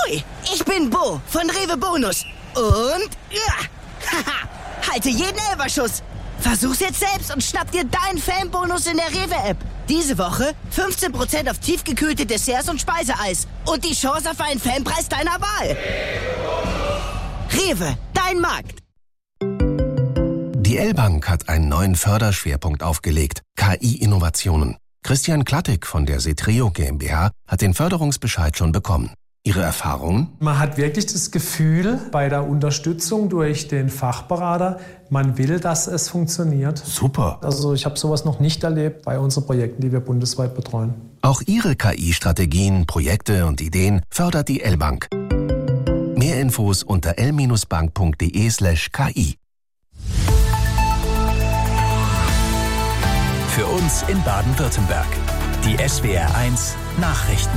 Hoi, ich bin Bo von Rewe Bonus. Und halte jeden Elferschuss. Versuch's jetzt selbst und schnapp dir deinen Fanbonus in der Rewe-App. Diese Woche 15% auf tiefgekühlte Desserts und Speiseeis. Und die Chance auf einen Fanpreis deiner Wahl. Rewe, dein Markt. Die L-Bank hat einen neuen Förderschwerpunkt aufgelegt: KI-Innovationen. Christian Klattig von der Setreo GmbH hat den Förderungsbescheid schon bekommen. Ihre Erfahrungen? Man hat wirklich das Gefühl bei der Unterstützung durch den Fachberater, man will, dass es funktioniert. Super. Also ich habe sowas noch nicht erlebt bei unseren Projekten, die wir bundesweit betreuen. Auch Ihre KI-Strategien, Projekte und Ideen fördert die L-Bank. Mehr Infos unter l-bank.de/ki. Für uns in Baden-Württemberg. Die SWR1 Nachrichten.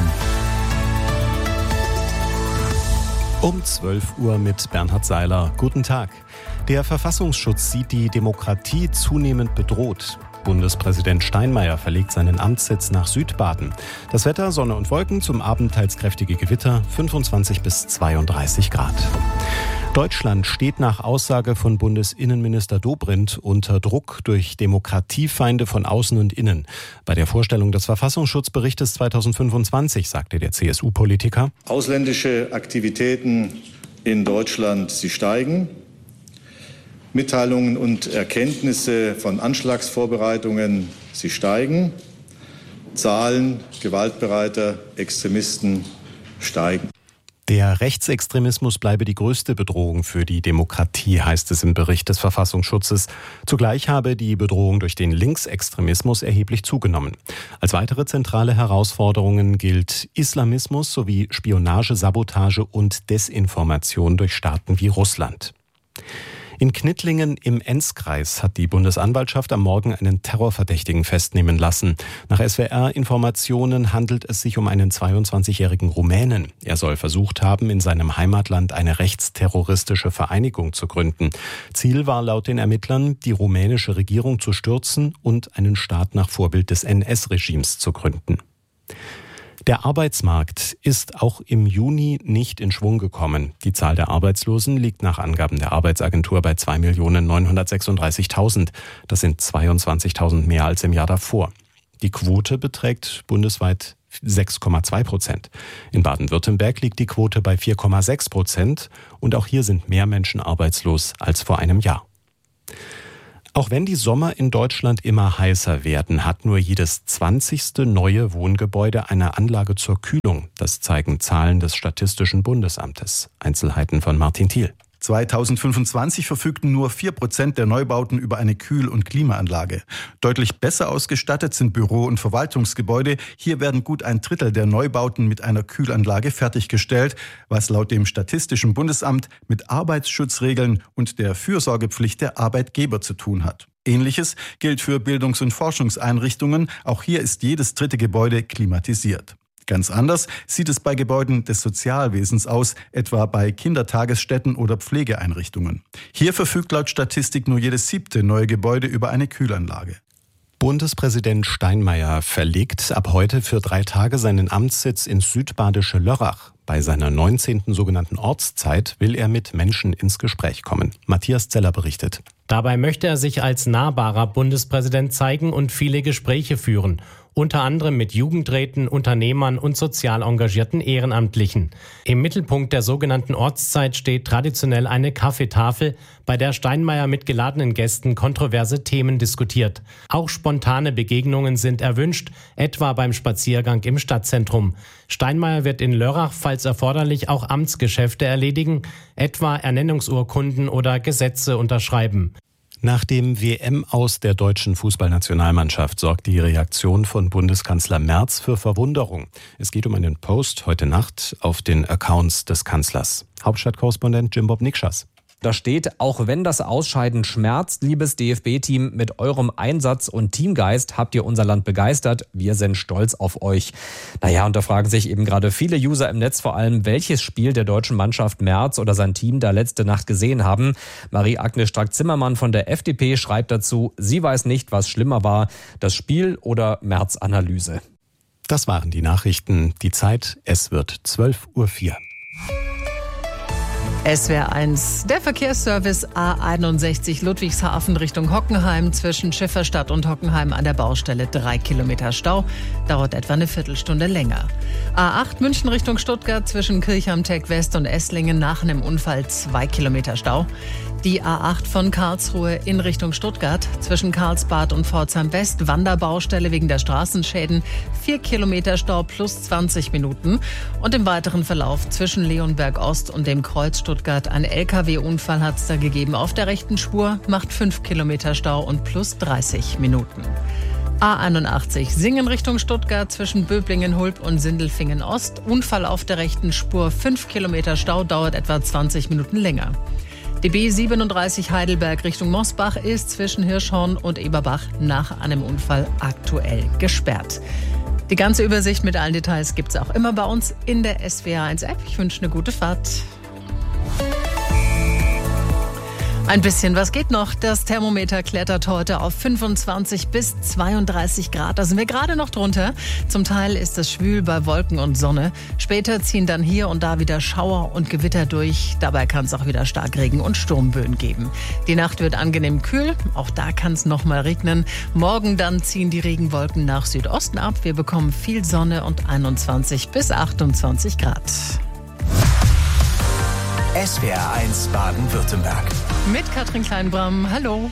Um 12 Uhr mit Bernhard Seiler. Guten Tag. Der Verfassungsschutz sieht die Demokratie zunehmend bedroht. Bundespräsident Steinmeier verlegt seinen Amtssitz nach Südbaden. Das Wetter: Sonne und Wolken, zum Abend teils kräftige Gewitter, 25 bis 32 Grad. Deutschland steht nach Aussage von Bundesinnenminister Dobrindt unter Druck durch Demokratiefeinde von außen und innen. Bei der Vorstellung des Verfassungsschutzberichtes 2025 sagte der CSU-Politiker: Ausländische Aktivitäten in Deutschland, sie steigen. Mitteilungen und Erkenntnisse von Anschlagsvorbereitungen, sie steigen. Zahlen gewaltbereiter Extremisten steigen. Der Rechtsextremismus bleibe die größte Bedrohung für die Demokratie, heißt es im Bericht des Verfassungsschutzes. Zugleich habe die Bedrohung durch den Linksextremismus erheblich zugenommen. Als weitere zentrale Herausforderungen gilt Islamismus sowie Spionage, Sabotage und Desinformation durch Staaten wie Russland. In Knittlingen im Enzkreis hat die Bundesanwaltschaft am Morgen einen Terrorverdächtigen festnehmen lassen. Nach SWR-Informationen handelt es sich um einen 22-jährigen Rumänen. Er soll versucht haben, in seinem Heimatland eine rechtsterroristische Vereinigung zu gründen. Ziel war laut den Ermittlern, die rumänische Regierung zu stürzen und einen Staat nach Vorbild des NS-Regimes zu gründen. Der Arbeitsmarkt ist auch im Juni nicht in Schwung gekommen. Die Zahl der Arbeitslosen liegt nach Angaben der Arbeitsagentur bei 2.936.000. Das sind 22.000 mehr als im Jahr davor. Die Quote beträgt bundesweit 6,2%. In Baden-Württemberg liegt die Quote bei 4,6% und auch hier sind mehr Menschen arbeitslos als vor einem Jahr. Auch wenn die Sommer in Deutschland immer heißer werden, hat nur jedes 20. neue Wohngebäude eine Anlage zur Kühlung. Das zeigen Zahlen des Statistischen Bundesamtes. Einzelheiten von Martin Thiel. 2025 verfügten nur 4% der Neubauten über eine Kühl- und Klimaanlage. Deutlich besser ausgestattet sind Büro- und Verwaltungsgebäude. Hier werden gut ein Drittel der Neubauten mit einer Kühlanlage fertiggestellt, was laut dem Statistischen Bundesamt mit Arbeitsschutzregeln und der Fürsorgepflicht der Arbeitgeber zu tun hat. Ähnliches gilt für Bildungs- und Forschungseinrichtungen. Auch hier ist jedes dritte Gebäude klimatisiert. Ganz anders sieht es bei Gebäuden des Sozialwesens aus, etwa bei Kindertagesstätten oder Pflegeeinrichtungen. Hier verfügt laut Statistik nur jedes 7. neue Gebäude über eine Kühlanlage. Bundespräsident Steinmeier verlegt ab heute für 3 Tage seinen Amtssitz ins südbadische Lörrach. Bei seiner 19. sogenannten Ortszeit will er mit Menschen ins Gespräch kommen. Matthias Zeller berichtet. Dabei möchte er sich als nahbarer Bundespräsident zeigen und viele Gespräche führen. Unter anderem mit Jugendräten, Unternehmern und sozial engagierten Ehrenamtlichen. Im Mittelpunkt der sogenannten Ortszeit steht traditionell eine Kaffeetafel, bei der Steinmeier mit geladenen Gästen kontroverse Themen diskutiert. Auch spontane Begegnungen sind erwünscht, etwa beim Spaziergang im Stadtzentrum. Steinmeier wird in Lörrach, falls erforderlich, auch Amtsgeschäfte erledigen, etwa Ernennungsurkunden oder Gesetze unterschreiben. Nach dem WM-Aus der deutschen Fußballnationalmannschaft sorgt die Reaktion von Bundeskanzler Merz für Verwunderung. Es geht um einen Post heute Nacht auf den Accounts des Kanzlers. Hauptstadtkorrespondent Jim Bob Nikschas. Da steht: Auch wenn das Ausscheiden schmerzt, liebes DFB-Team, mit eurem Einsatz und Teamgeist habt ihr unser Land begeistert. Wir sind stolz auf euch. Naja, und da fragen sich eben gerade viele User im Netz vor allem, welches Spiel der deutschen Mannschaft Merz oder sein Team da letzte Nacht gesehen haben. Marie-Agnes Strack-Zimmermann von der FDP schreibt dazu, sie weiß nicht, was schlimmer war, das Spiel oder Merz-Analyse. Das waren die Nachrichten. Die Zeit, es wird 12:04 Uhr. SWR 1, der Verkehrsservice A61 Ludwigshafen Richtung Hockenheim, zwischen Schifferstadt und Hockenheim an der Baustelle 3 Kilometer Stau, dauert etwa eine Viertelstunde länger. A8 München Richtung Stuttgart, zwischen Kirchheim-Teck West und Esslingen nach einem Unfall 2 Kilometer Stau. Die A8 von Karlsruhe in Richtung Stuttgart, zwischen Karlsbad und Pforzheim West, Wanderbaustelle wegen der Straßenschäden, 4 Kilometer Stau plus 20 Minuten. Und im weiteren Verlauf zwischen Leonberg Ost und dem Kreuz Stuttgart, ein LKW-Unfall hat es da gegeben auf der rechten Spur, macht 5 Kilometer Stau und plus 30 Minuten. A81 Singen Richtung Stuttgart, zwischen Böblingen-Hulb und Sindelfingen-Ost, Unfall auf der rechten Spur, 5 Kilometer Stau, dauert etwa 20 Minuten länger. Die B37 Heidelberg Richtung Mosbach ist zwischen Hirschhorn und Eberbach nach einem Unfall aktuell gesperrt. Die ganze Übersicht mit allen Details gibt es auch immer bei uns in der SWR 1 App. Ich wünsche eine gute Fahrt. Ein bisschen was geht noch. Das Thermometer klettert heute auf 25 bis 32 Grad. Da sind wir gerade noch drunter. Zum Teil ist es schwül bei Wolken und Sonne. Später ziehen dann hier und da wieder Schauer und Gewitter durch. Dabei kann es auch wieder Starkregen und Sturmböen geben. Die Nacht wird angenehm kühl. Auch da kann es noch mal regnen. Morgen dann ziehen die Regenwolken nach Südosten ab. Wir bekommen viel Sonne und 21 bis 28 Grad. SWR 1 Baden-Württemberg. Mit Katrin Kleinbram. Hallo.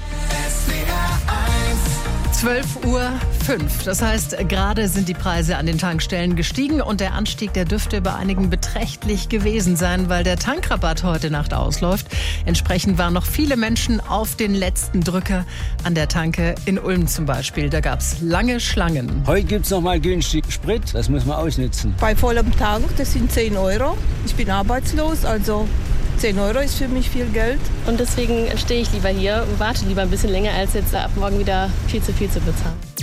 SWR 1. 12:05 Uhr. Das heißt, gerade sind die Preise an den Tankstellen gestiegen und der Anstieg, der dürfte bei einigen beträchtlich gewesen sein, weil der Tankrabatt heute Nacht ausläuft. Entsprechend waren noch viele Menschen auf den letzten Drücker an der Tanke in Ulm zum Beispiel. Da gab es lange Schlangen. Heute gibt es noch mal günstig Sprit, das muss man ausnutzen. Bei vollem Tank, das sind 10 Euro. Ich bin arbeitslos, also 10 Euro ist für mich viel Geld. Und deswegen stehe ich lieber hier und warte lieber ein bisschen länger, als jetzt ab morgen wieder viel zu bezahlen.